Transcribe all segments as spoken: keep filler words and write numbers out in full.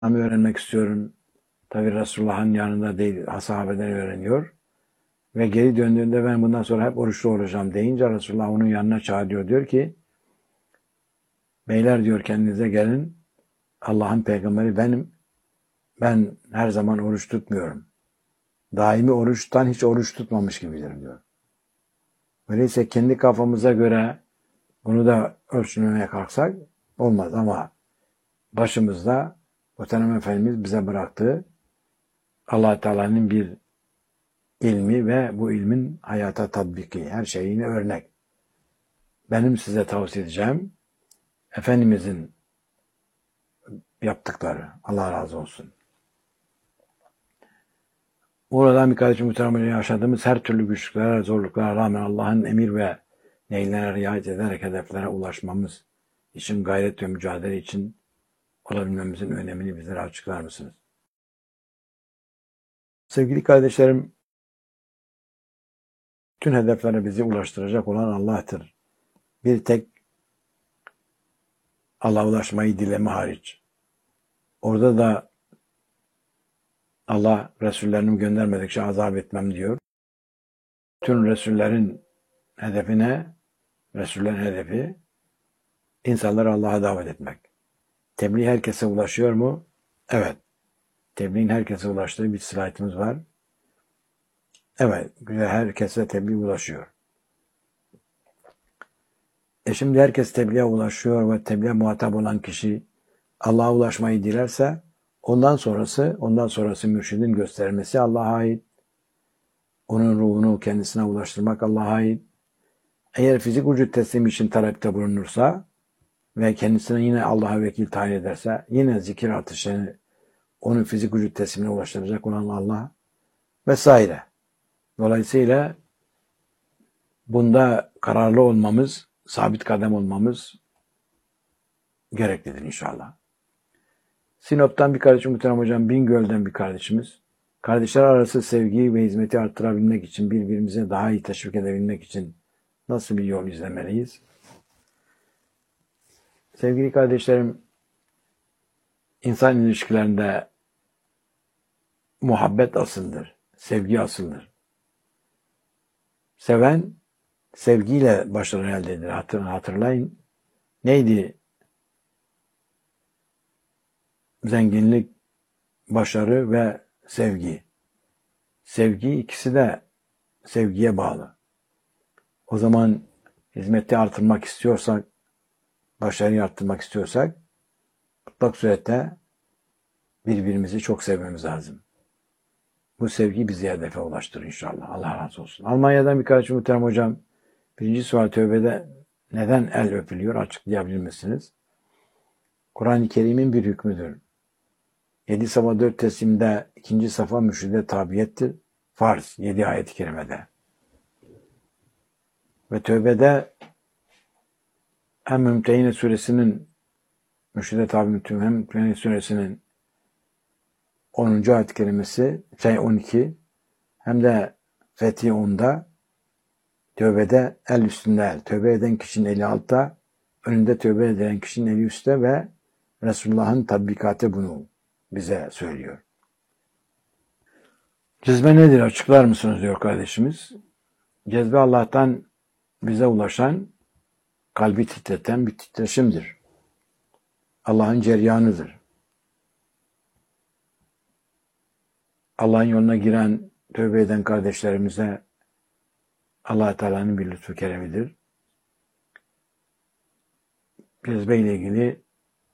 İslam'ı öğrenmek istiyorum. Tabi Resulullah'ın yanında değil, sahabeden öğreniyor. Ve geri döndüğünde ben bundan sonra hep oruçlu olacağım deyince Resulullah onun yanına çağırıyor. Diyor ki, beyler diyor kendinize gelin. Allah'ın peygamberi benim. Ben her zaman oruç tutmuyorum. Daimi oruçtan hiç oruç tutmamış gibidir diyor. Öyleyse kendi kafamıza göre bunu da ölçmeye kalksak olmaz ama başımızda Muhterem Efendimiz bize bıraktığı Allah Teala'nın bir ilmi ve bu ilmin hayata tatbiki, her şeyine örnek. Benim size tavsiye edeceğim Efendimizin yaptıkları. Allah razı olsun. Oradan bir kardeşim muhtemelen yaşadığımız her türlü güçlüklere, zorluklara rağmen Allah'ın emir ve nehirlerine riayet ederek hedeflere ulaşmamız için gayret ve mücadele için olabilmemizin önemini bizlere açıklar mısınız? Sevgili kardeşlerim, bütün hedeflere bizi ulaştıracak olan Allah'tır. Bir tek Allah'a ulaşmayı dileme hariç. Orada da Allah Resullerini göndermedikçe azap etmem diyor. Bütün Resullerin hedefine, Resullerin hedefi insanları Allah'a davet etmek. Tebliğ herkese ulaşıyor mu? Evet. Tebliğin herkese ulaştığı bir slaytımız var. Evet, güzel, herkese tebliğ ulaşıyor. E şimdi herkes tebliğe ulaşıyor ve tebliğe muhatap olan kişi Allah'a ulaşmayı dilerse ondan sonrası, ondan sonrası mürşidin göstermesi Allah'a ait. Onun ruhunu kendisine ulaştırmak Allah'a ait. Eğer fizik vücut teslim için talepte bulunursa ve kendisine yine Allah'a vekil tayin ederse yine zikir artışını onun fizik vücut teslimine ulaştıracak olan Allah vesaire. Dolayısıyla bunda kararlı olmamız, sabit kadem olmamız gereklidir inşallah. Sinop'tan bir kardeşim, Muhterem Hocam, Bingöl'den bir kardeşimiz. Kardeşler arası sevgiyi ve hizmeti arttırabilmek için, birbirimize daha iyi teşvik edebilmek için nasıl bir yol izlemeliyiz? Sevgili kardeşlerim, insan ilişkilerinde muhabbet asıldır, sevgi asıldır. Seven, sevgiyle başarı elde eder. Hatırlayın, neydi? Zenginlik, başarı ve sevgi. Sevgi, ikisi de sevgiye bağlı. O zaman hizmeti artırmak istiyorsak, başarıyı arttırmak istiyorsak mutlak surette birbirimizi çok sevmemiz lazım. Bu sevgi bizi hedefe ulaştırır inşallah. Allah razı olsun. Almanya'dan bir kardeşim, Muhterem Hocam, birinci sual tövbede neden el öpülüyor açıklayabilir misiniz? Kur'an-ı Kerim'in bir hükmüdür. Yedi safa dört teslimde ikinci safa mürşide tabiyettir. Farz. Yedi ayet-i kerimede. Ve tövbede hem Mümtehine suresinin mürşide tabi hem Mümtehine suresinin onuncu ayet-i kerimesi şey on iki hem de Fethi onda tövbede el üstünde el. Tövbe eden kişinin eli altta, önünde tövbe eden kişinin eli üstte ve Resulullah'ın tatbikatı bunu bize söylüyor. Cezbe nedir? Açıklar mısınız diyor kardeşimiz. Cezbe Allah'tan bize ulaşan, kalbi titreten bir titreşimdir. Allah'ın ceryanıdır. Allah'ın yoluna giren, tövbe eden kardeşlerimize Allah Teala'nın bir lütfu keremidir. Cezbe ile ilgili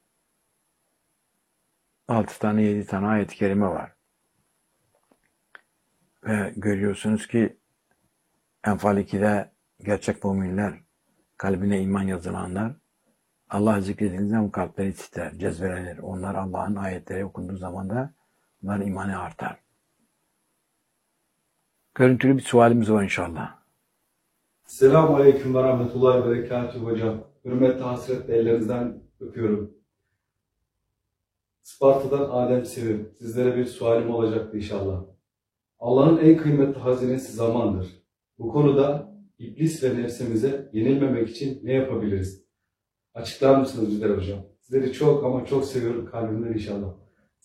altı tane, yedi tane ayet-i kerime var. Ve görüyorsunuz ki Enfal iki'de gerçek müminler, kalbine iman yazılanlar, Allah zikrediğinde zaman kalpleri titrer, cezbelenir. Onlar Allah'ın ayetleri okunduğu zaman da bunların imanı artar. Görüntülü bir sualimiz var inşallah. Selamun Aleyküm ve Rahmetullahi ve Berekatuhu hocam. Hürmetle hasretle ellerinizden öpüyorum. Sparta'dan Adem Sevim. Sizlere bir sualim olacaktı inşallah. Allah'ın en kıymetli hazinesi zamandır. Bu konuda iblis ve nefsimize yenilmemek için ne yapabiliriz? Açıklar mısınız Güzel hocam? Sizleri çok ama çok seviyorum kalbimden inşallah.